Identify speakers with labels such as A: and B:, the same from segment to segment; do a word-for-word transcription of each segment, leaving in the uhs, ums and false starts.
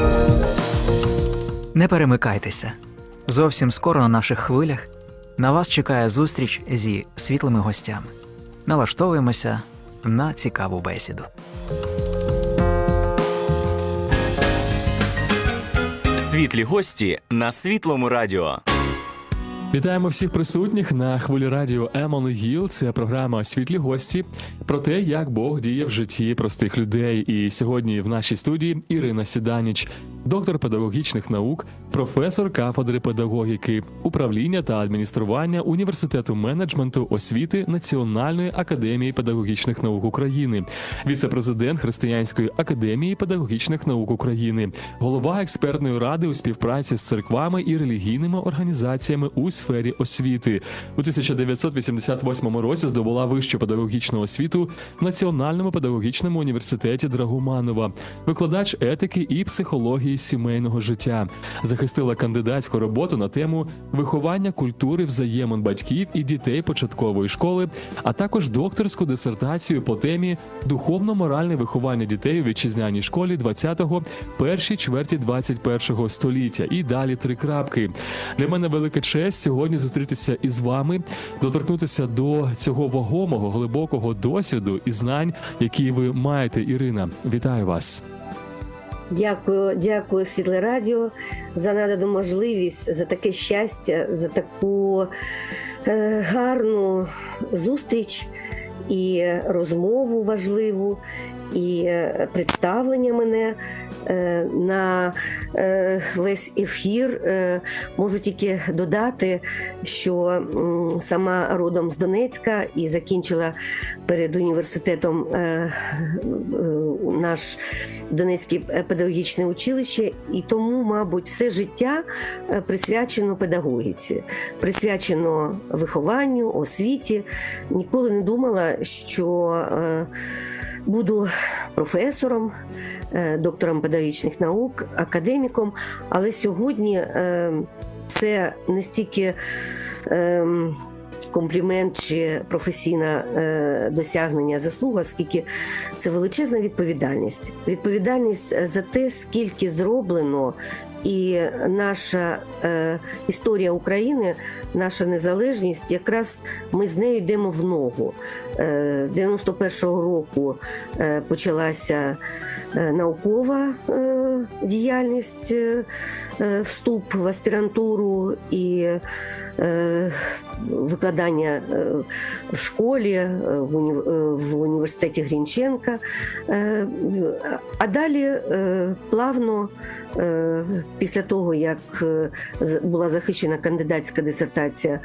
A: Не перемикайтеся. Зовсім скоро на наших хвилях на вас чекає зустріч зі світлими гостями. Налаштовуємося на цікаву бесіду.
B: Світлі гості на Світлому радіо.
C: Вітаємо всіх присутніх на хвилі радіо Емоли Гіл. Це програма «Світлі гості» про те, як Бог діє в житті простих людей. І сьогодні в нашій студії Ірина Сіданіч, доктор педагогічних наук, професор кафедри педагогіки, управління та адміністрування Університету менеджменту освіти Національної академії педагогічних наук України, віце-президент Християнської академії педагогічних наук України, голова експертної ради у співпраці з церквами і релігійними організаціями у сфері освіти. У тисяча дев'ятсот вісімдесят восьмому році здобула вищу педагогічну освіту в Національному педагогічному університеті Драгоманова, викладач етики і психології сімейного життя. Захистила кандидатську роботу на тему виховання культури взаємин батьків і дітей початкової школи, а також докторську дисертацію по темі «Духовно-моральне виховання дітей у вітчизняній школі двадцятого – першій чверті двадцять першого століття». І далі три крапки. Для мене велика честь сьогодні зустрітися із вами, доторкнутися до цього вагомого, глибокого досвіду і знань, які ви маєте, Ірина. Вітаю вас.
D: Дякую, дякую, Світле радіо, за надану можливість, за таке щастя, за таку е, гарну зустріч і розмову важливу, і представлення мене е, на е, весь ефір. Е, можу тільки додати, що м, сама родом з Донецька і закінчила перед університетом е, е, наш Донецьке педагогічне училище, і тому, мабуть, все життя присвячено педагогіці, присвячено вихованню, освіті. Ніколи не думала, що е, буду професором, доктором педагогічних наук, академіком, але сьогодні це не стільки комплімент чи професійне досягнення, заслуга, скільки це величезна відповідальність. Відповідальність за те, скільки зроблено. І наша е, історія України, наша незалежність, якраз ми з нею йдемо в ногу. Е, з дев'яносто першого року е, почалася е, наукова е, діяльність, е, вступ в аспірантуру і е, викладання е, в школі, е, в, уні, е, в університеті Грінченка. Е, а далі е, плавно, е, після того, як була захищена кандидатська дисертація,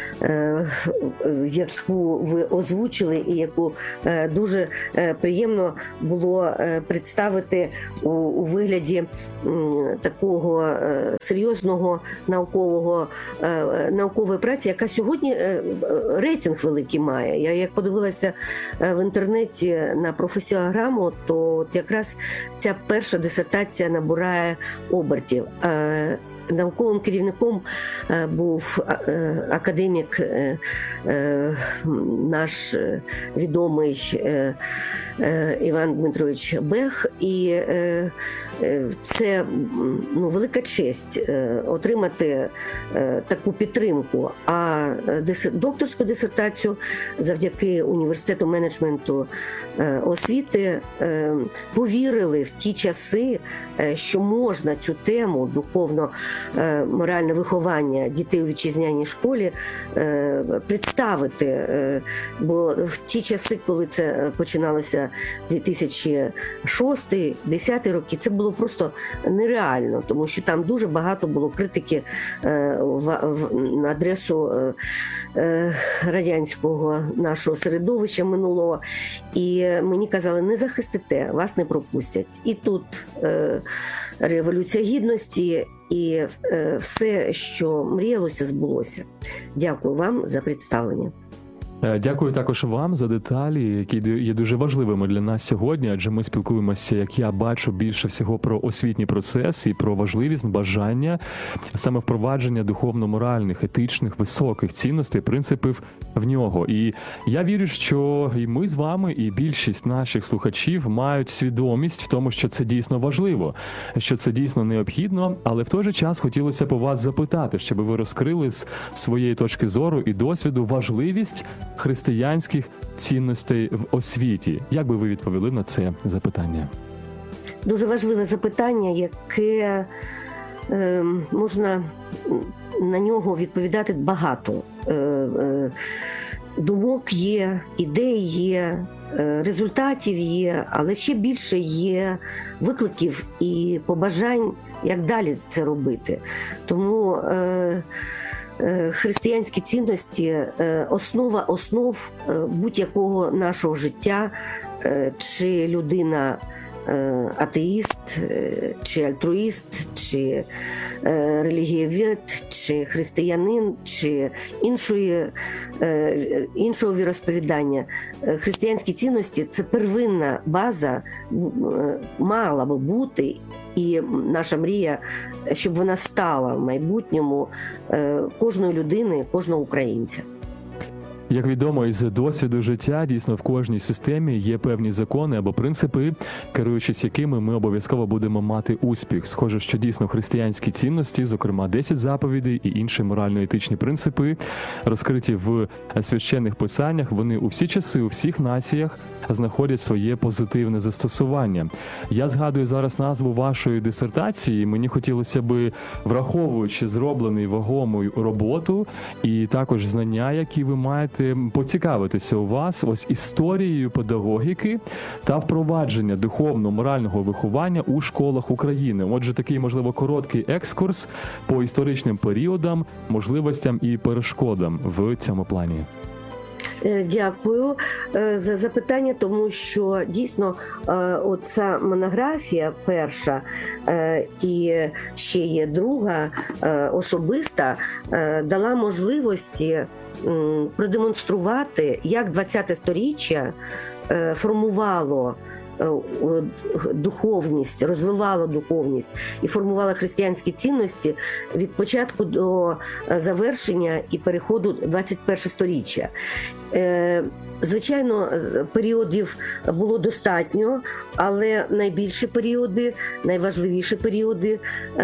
D: яку ви озвучили і яку дуже приємно було представити у вигляді такого серйозного наукового, наукової праці, яка сьогодні рейтинг великий має. Я як подивилася в інтернеті на професіограму, то от якраз ця перша дисертація набирає обертів. Науковим керівником був академік наш відомий Іван Дмитрович Бех, і це ну, велика честь отримати таку підтримку. А докторську дисертацію завдяки Університету менеджменту освіти повірили в ті часи, що можна цю тему духовно моральне виховання дітей у вітчизняній школі представити. Бо в ті часи, коли це починалося дві тисячі шостий - дві тисячі десятий роки, це було просто нереально, тому що там дуже багато було критики на адресу радянського нашого середовища минулого. І мені казали, не захистите, вас не пропустять. І тут Революція Гідності, і все, що мріялося, збулося. Дякую вам за представлення.
C: Дякую також вам за деталі, які є дуже важливими для нас сьогодні, адже ми спілкуємося, як я бачу, більше всього про освітній процес і про важливість бажання саме впровадження духовно-моральних, етичних, високих цінностей, принципів в нього. І я вірю, що і ми з вами, і більшість наших слухачів мають свідомість в тому, що це дійсно важливо, що це дійсно необхідно, але в той же час хотілося б у вас запитати, щоб ви розкрили з своєї точки зору і досвіду важливість християнських цінностей в освіті. Як би ви відповіли на це запитання?
D: Дуже важливе запитання, яке е, можна на нього відповідати багато. Е, е, думок є, ідей є, е, результатів є, але ще більше є викликів і побажань, як далі це робити. Тому е, християнські цінності – основа основ будь-якого нашого життя, чи людина атеїст, чи альтруїст, чи релігієвід, чи християнин, чи іншої, іншого віросповідання. Християнські цінності – це первинна база, мала би бути, і наша мрія, щоб вона стала в майбутньому кожної людини, кожного українця.
C: Як відомо із досвіду життя, дійсно в кожній системі є певні закони або принципи, керуючись якими ми обов'язково будемо мати успіх. Схоже, що дійсно християнські цінності, зокрема десять заповідей і інші морально-етичні принципи, розкриті в священних писаннях, вони у всі часи, у всіх націях знаходять своє позитивне застосування. Я згадую зараз назву вашої дисертації. Мені хотілося би, враховуючи зроблений вагому роботу і також знання, які ви маєте, поцікавитися у вас ось історією педагогіки та впровадження духовно-морального виховання у школах України. Отже, такий, можливо, короткий екскурс по історичним періодам, можливостям і перешкодам в цьому плані.
D: Дякую за запитання, тому що дійсно оця монографія перша і ще є друга особиста дала можливості продемонструвати, як ХХ сторіччя формувало духовність, розвивало духовність і формувало християнські цінності від початку до завершення і переходу двадцять перше сторіччя. Звичайно, періодів було достатньо, але найбільші періоди, найважливіші періоди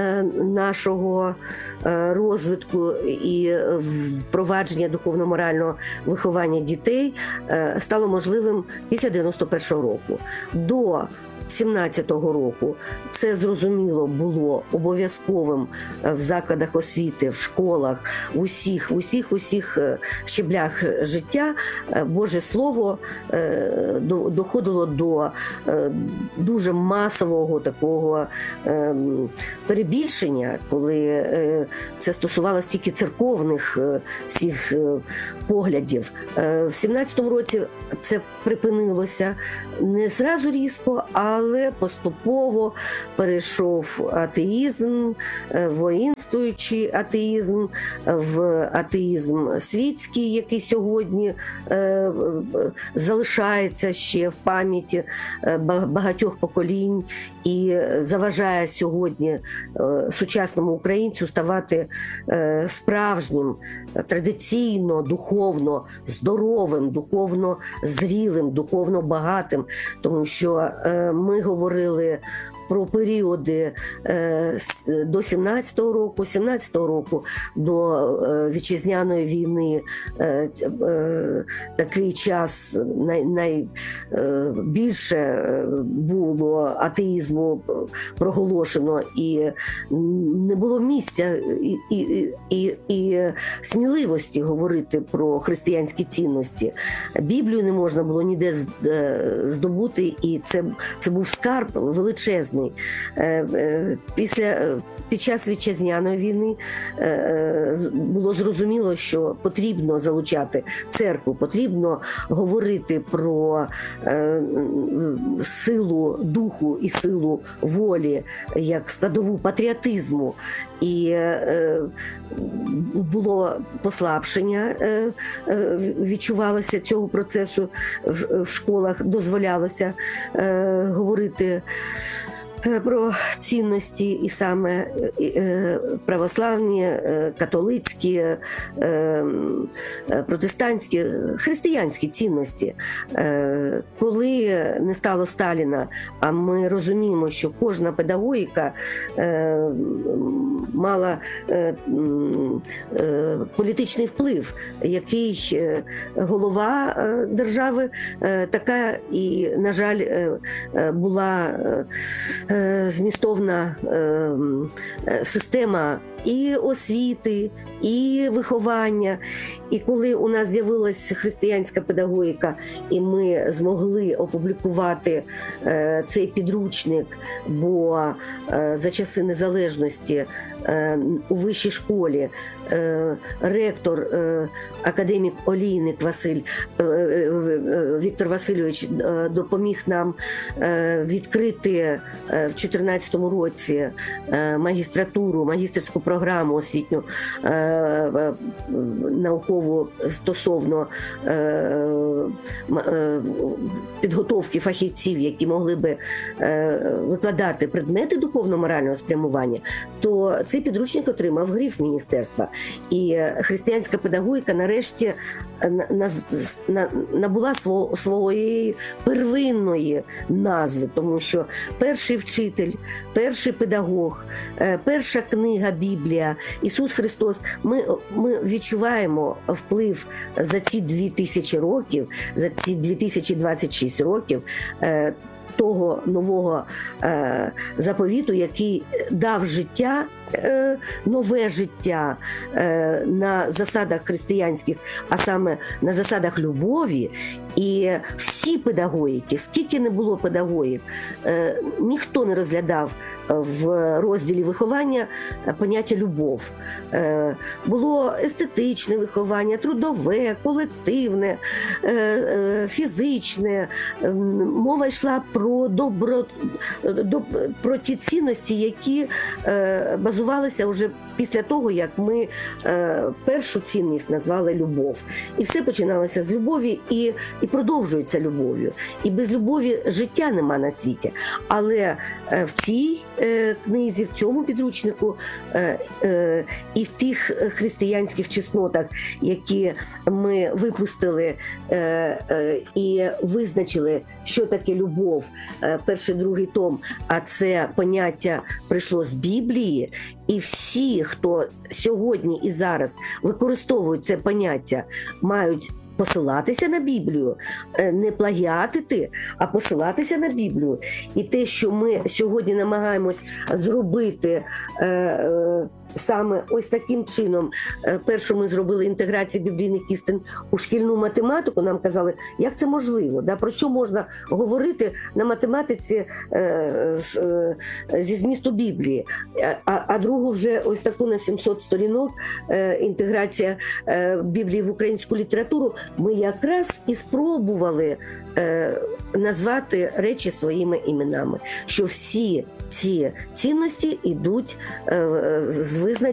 D: нашого розвитку і впровадження духовно-морального виховання дітей стало можливим після дев'яносто першого року. До сімнадцятого року це, зрозуміло, було обов'язковим в закладах освіти, в школах, в усіх, в усіх, усіх щеблях життя. Боже Слово доходило до дуже масового такого перебільшення, коли це стосувалося тільки церковних всіх поглядів. В сімнадцятому році це припинилося не зразу різко, а але поступово перейшов атеїзм, воїнствуючий атеїзм, в атеїзм світський, який сьогодні е, залишається ще в пам'яті багатьох поколінь і заважає сьогодні е, сучасному українцю ставати е, справжнім, традиційно, духовно здоровим, духовно зрілим, духовно багатим, тому що е, ми говорили про періоди до сімнадцятого року, сімнадцятого року до вітчизняної війни такий час найбільше було атеїзму проголошено і не було місця і, і, і, і сміливості говорити про християнські цінності. Біблію не можна було ніде здобути, і це, це був скарб величезний. сучасний. Після, під час вітчизняної війни було зрозуміло, що потрібно залучати церкву, потрібно говорити про силу духу і силу волі як складову патріотизму. І е, було послабшення, е, е, відчувалося цього процесу в, в школах, дозволялося е, говорити про цінності і саме православні, католицькі, протестантські, християнські цінності. Коли не стало Сталіна, а ми розуміємо, що кожна педагогіка мала політичний вплив, який голова держави, така і, на жаль, була змістовна система і освіти, і виховання. І коли у нас з'явилася християнська педагогіка, і ми змогли опублікувати е, цей підручник, бо е, за часи незалежності е, у вищій школі е, ректор, е, академік Олійник Василь, е, е, Віктор Васильович е, допоміг нам е, відкрити е, в дві тисячі чотирнадцятому році е, магістратуру, магістерську програму освітню е, е, наукову стосовно е, е, підготовки фахівців, які могли би е, викладати предмети духовно-морального спрямування, то цей підручник отримав гриф міністерства. І християнська педагогіка нарешті набула свого, своєї первинної назви, тому що перший вчитель, перший педагог, перша книга Біблія, Ісус Христос, ми, ми відчуваємо вплив за ці дві тисячі років, за ці дві тисячі двадцять шість років того нового е, заповіту, який дав життя, е, нове життя е, на засадах християнських, а саме на засадах любові. І всі педагогіки, скільки не було педагогік, е, ніхто не розглядав в розділі виховання поняття любов. Е, було естетичне виховання, трудове, колективне, е, е, фізичне. Е, мова йшла про добро, до, про ті цінності, які е, базувалися вже після того, як ми е, першу цінність назвали любов. І все починалося з любові і, і продовжується любов'ю. І без любові життя нема на світі. Але е, в цій е, книзі, в цьому підручнику е, е, і в тих християнських чеснотах, які ми випустили е, е, і визначили, що таке любов, е, перший, другий том, а це поняття прийшло з Біблії, і всі, хто сьогодні і зараз використовують це поняття, мають посилатися на Біблію, не плагіатити, а посилатися на Біблію. І те, що ми сьогодні намагаємось зробити е, е, саме ось таким чином. Першу ми зробили інтеграцію біблійних істин у шкільну математику, нам казали, як це можливо, да? Про що можна говорити на математиці е, з, е, зі змісту Біблії. А, а другу вже ось таку на сімсот сторінок е, інтеграція е, Біблії в українську літературу, ми якраз і спробували е, назвати речі своїми іменами, що всі ці цінності йдуть е, з визначення